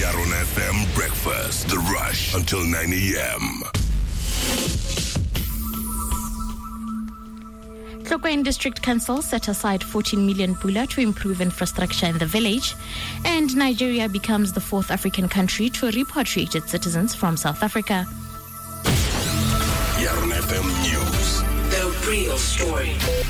Yaron FM Breakfast, The Rush, until 9 a.m. Tlokweni District Council set aside 14 million pula to improve infrastructure in the village, and Nigeria becomes the fourth African country to repatriate its citizens from South Africa. Yaron FM News, the real story.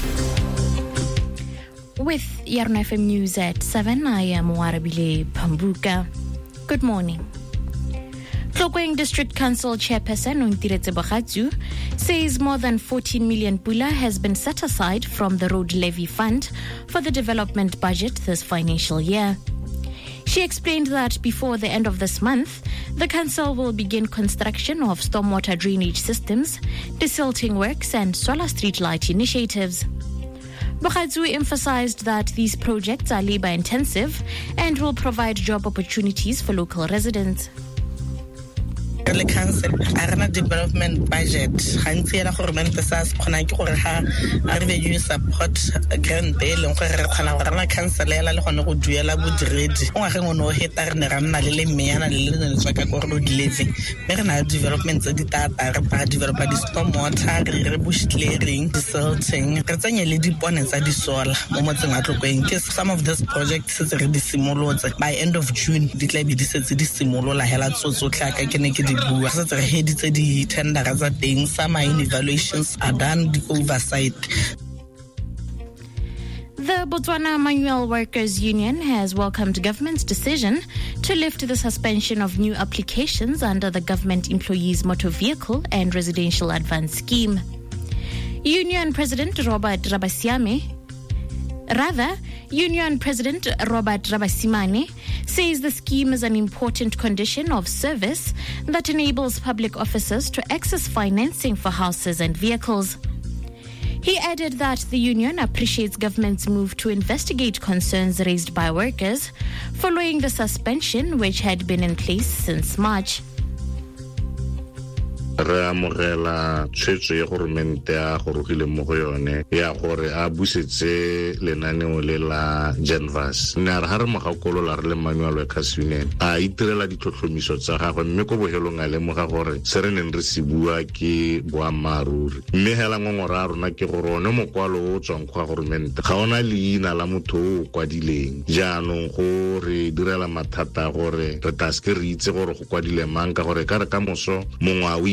With Yaron FM News at 7, I am Warabile Pambuka. Good morning. Tlokweni District Council Chairperson Nontiretse Bogatsu says more than 14 million pula has been set aside from the Road Levy Fund for the development budget this financial year. She explained that before the end of this month, the council will begin construction of stormwater drainage systems, desilting works and solar street light initiatives. Bogatsu emphasized that these projects are labor intensive and will provide job opportunities for local residents. The council a development budget gantsi ela gore mente sa se khona ke gore ha a revenue support grant bill go re khona gore la council ela le gone go duela bodiredi o ngageng ono heta re ne ra nna le meana le le tswa ka go road levy me re na development tse di tata re ba develop di stormwater re bush clearing desilting re tsenya le dipone tsa di solar mo motseng wa Tlokweni ke some of these projects tse re di simolotse by end of June di tla be di setse di simolola hela tsotsotlha ka ke ne ke bua se tse heditse di tender tsa teng some evaluations are done the oversight. The Botswana Manual Workers Union has welcomed government's decision to lift the suspension of new applications under the Government Employees Motor Vehicle and Residential Advance Scheme. Union President Robert Rabasimane says the scheme is an important condition of service that enables public officers to access financing for houses and vehicles. He added that the union appreciates government's move to investigate concerns raised by workers following the suspension, which had been in place since March. Re amogela tshwetso ya gore mente a go rogile mo go yone ya gore a busetse lenaneo le la Genvas nna re ha re mogakolola re le Manual Workers Union a itirela ditlhotlhomiso tsa gagwe mme go bohelong a lemoga gore se re neng re se bua ke boammaruri mme hela ngongora a rona ke gore one mokwalo o tswang go government ga ona leina la motho o kwadileng jaanong go re direla mathata gore re taske re itse gore go kwadile mang ka gore ka re ka moso mongwa o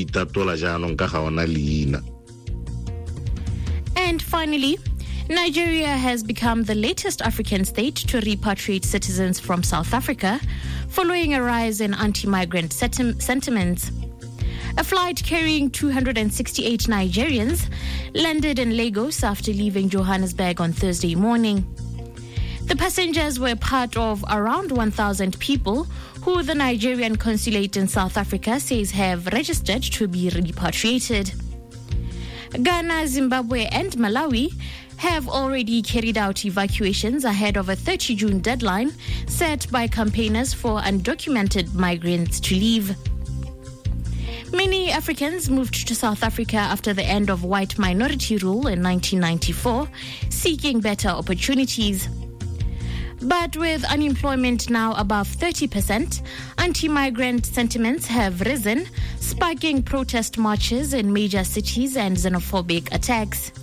And finally, Nigeria has become the latest African state to repatriate citizens from South Africa following a rise in anti-migrant sentiments. A flight carrying 268 Nigerians landed in Lagos after leaving Johannesburg on Thursday morning. The passengers were part of around 1,000 people who the Nigerian consulate in South Africa says have registered to be repatriated. Ghana, Zimbabwe and Malawi have already carried out evacuations ahead of a 30 June deadline set by campaigners for undocumented migrants to leave. Many Africans moved to South Africa after the end of white minority rule in 1994, seeking better opportunities. But with unemployment now above 30%, anti-migrant sentiments have risen, sparking protest marches in major cities and xenophobic attacks.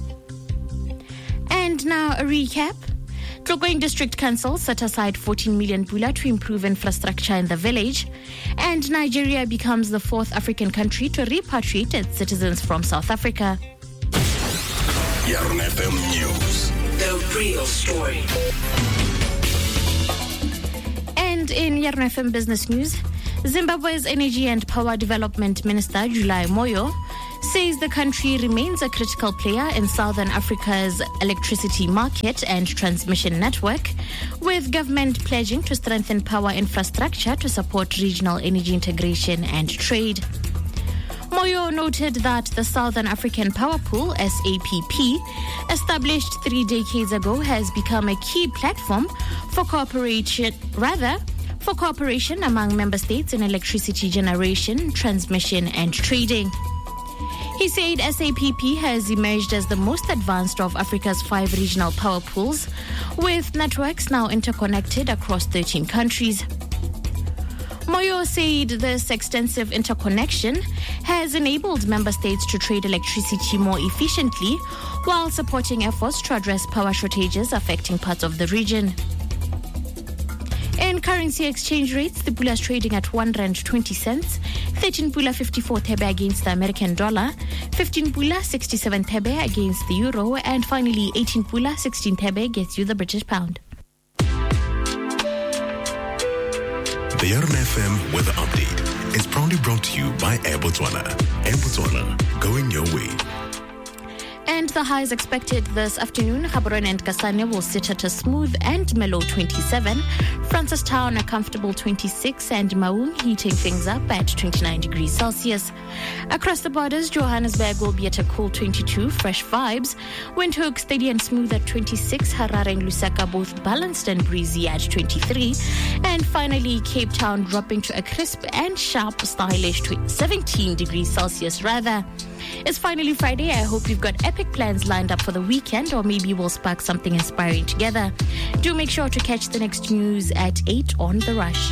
And now a recap. Tlokweni District Council set aside 14 million pula to improve infrastructure in the village, and Nigeria becomes the fourth African country to repatriate its citizens from South Africa. Yaron FM News, the real story. And in Yaron FM Business News, Zimbabwe's Energy and Power Development Minister July Moyo says the country remains a critical player in Southern Africa's electricity market and transmission network, with government pledging to strengthen power infrastructure to support regional energy integration and trade. Moyo noted that the Southern African Power Pool, SAPP, established 3 decades ago, has become a key platform for cooperation among member states in electricity generation, transmission, and trading. He said SAPP has emerged as the most advanced of Africa's 5 regional power pools, with networks now interconnected across 13 countries. Moyo said this extensive interconnection has enabled member states to trade electricity more efficiently while supporting efforts to address power shortages affecting parts of the region. In currency exchange rates, the pula is trading at R1.20, 13 pula 54 thebe against the American dollar, 15 pula 67 thebe against the euro, and finally 18 pula 16 thebe gets you the British pound. The Yarn FM Weather Update is proudly brought to you by Air Botswana. Air Botswana, going your way. And the highs expected this afternoon. Gaborone and Kasane will sit at a smooth and mellow 27. Francistown a comfortable 26, and Maung heating things up at 29 degrees Celsius. Across the borders, Johannesburg will be at a cool 22, fresh vibes. Windhoek steady and smooth at 26. Harare and Lusaka both balanced and breezy at 23. And finally, Cape Town dropping to a crisp and sharp, stylish 17 degrees Celsius rather. It's finally Friday. I hope you've got epic plans lined up for the weekend, or maybe we'll spark something inspiring together. Do make sure to catch the next news at 8 on The Rush.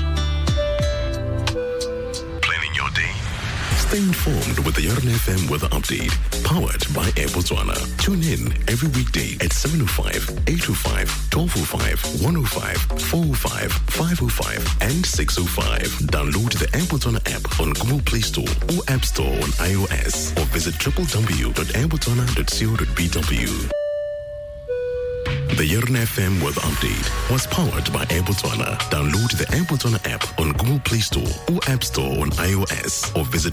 Planning your day. Stay informed with the Yarn FM Weather Update, powered by Air Botswana. Tune in every weekday at 7:05, 8:05, 12:05, 1:05, 4:05, 5:05, and 6:05. Download the Air Botswana app on Google Play Store or App Store on iOS, or visit www.airbotswana.co.bw. The Yarn FM Weather Update was powered by Air Botswana. Download the Air Botswana app on Google Play Store or App Store on iOS, or visit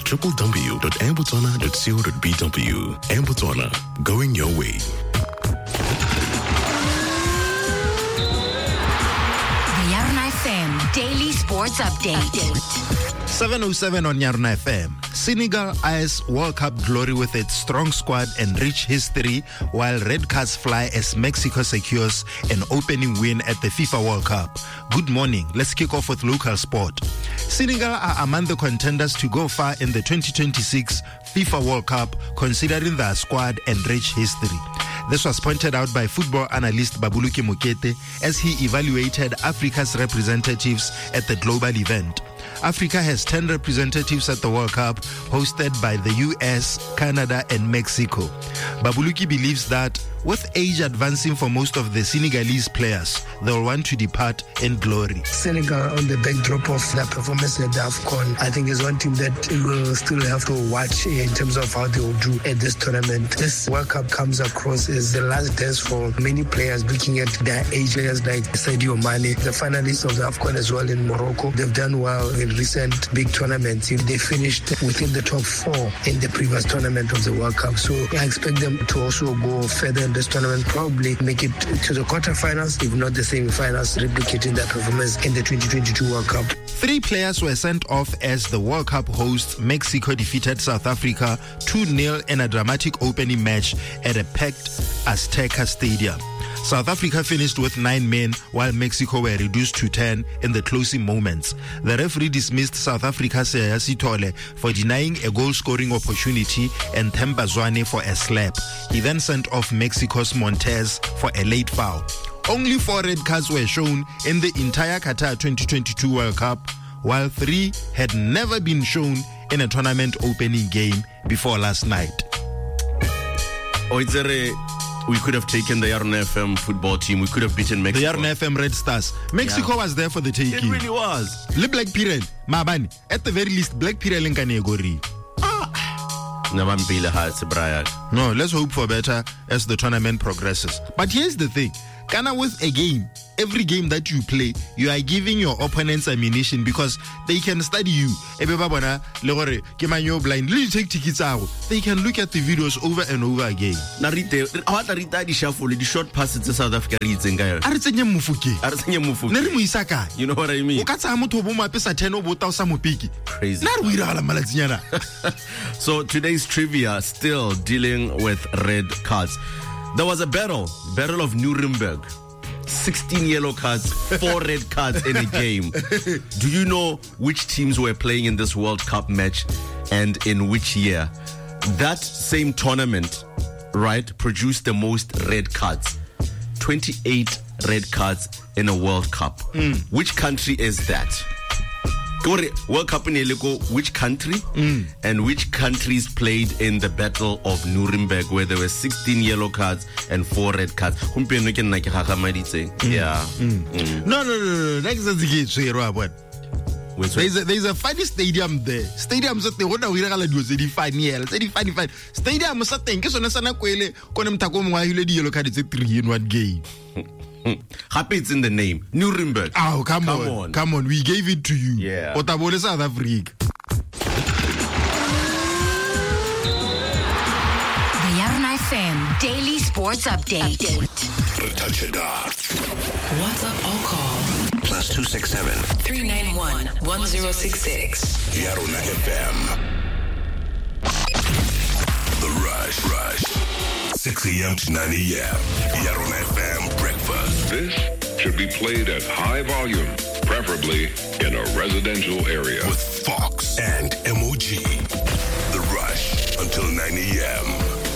www.airbotswana.co.bw. Air Botswana, going your way. The Yarn FM Daily Sports Update. 7:07 on Yarn FM. Senegal eyes World Cup glory with its strong squad and rich history, while red cards fly as Mexico secures an opening win at the FIFA World Cup. Good morning. Let's kick off with local sport. Senegal are among the contenders to go far in the 2026 FIFA World Cup, considering their squad and rich history. This was pointed out by football analyst Babuluki Mokete as he evaluated Africa's representatives at the global event. Africa has 10 representatives at the World Cup, hosted by the US, Canada, and Mexico. Babuluki believes that with age advancing for most of the Senegalese players, they'll want to depart in glory. Senegal, on the backdrop of their performance at the AFCON, I think is one team that will still have to watch in terms of how they will do at this tournament. This World Cup comes across as the last dance for many players, looking at their age players like Sadio Mane, the finalists of the AFCON as well in Morocco. They've done well in recent big tournaments. They finished within the top 4 in the previous tournament of the World Cup. So I expect them to also go further in this tournament, probably make it to the quarterfinals, if not the semi-finals, replicating their performance in the 2022 World Cup. 3 players were sent off as the World Cup hosts Mexico defeated South Africa 2-0 in a dramatic opening match at a packed Azteca Stadium. South Africa finished with 9 men, while Mexico were reduced to 10 in the closing moments. The referee dismissed South Africa's Siya Sithole for denying a goal-scoring opportunity and Themba Zwane for a slap. He then sent off Mexico's Montez for a late foul. Only 4 red cards were shown in the entire Qatar 2022 World Cup, while 3 had never been shown in a tournament opening game before last night. We could have taken the Yarn FM football team. We could have beaten Mexico. The Yarn FM Red Stars. Mexico was there for the taking. It really was. Le Black Pirel, Mabani. At the very least, Black Pirel in Kanegori. No, let's hope for better as the tournament progresses. But here's the thing. Kana, with a game, every game that you play, you are giving your opponents ammunition because they can study you. They can look at the videos over and over again. The short passes to South Africa. You know what I mean? Crazy. So today's trivia, still dealing with red cards. There was a battle of Nuremberg. 16 yellow cards, 4 red cards in a game. Do you know which teams were playing in this World Cup match and in which year? That same tournament, right, produced the most red cards. 28 red cards in a World Cup. Which country is that? World Cup in Eliko, which country and which countries played in the Battle of Nuremberg where there were 16 yellow cards and 4 red cards. Yeah. No. There's a funny stadium there. Stadiums at the one we do the funny. Stadium something because on a sana kwele konem takomwa hile di yellow card it's a 3-in-1 game. Happy it's in the name. Nuremberg. Oh, come on. We gave it to you. Yeah. Otabole South Africa. The Yarna FM Daily Sports Update. Touch it up. WhatsApp or call +267 391 1066. Yarna FM. The Rush. 6 a.m. to 9 a.m. Yarna FM breakfast. This should be played at high volume, preferably in a residential area. With Fox and MOG. The Rush until 9 a.m.